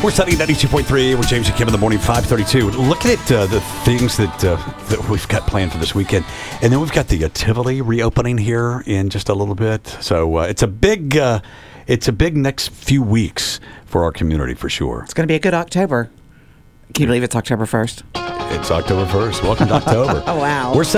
We're studying 92.3 with James and Kim in the morning, 5:32. Looking at the things that we've got planned for this weekend. And then we've got the Tivoli reopening here in just a little bit. So it's a big next few weeks for our community for sure. It's going to be a good October. Can you believe it's October 1st? It's October 1st. Welcome to October. Oh, wow. We're